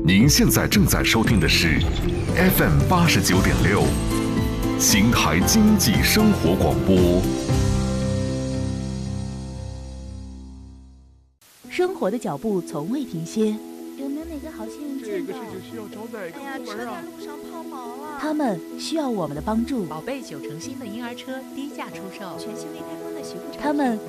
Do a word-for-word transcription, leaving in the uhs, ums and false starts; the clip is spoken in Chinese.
您现在正在收听的是 F M 八十九点六，邢台经济生活广播。 生活的脚步从未停歇， 有没有哪个好心人这个事情需要找哪个部门啊？ 哎呀，车在路上抛锚了。 他们需要我们的帮助。 宝贝九成新的婴儿车低价出售， 全新未开封的徐福产品。 他们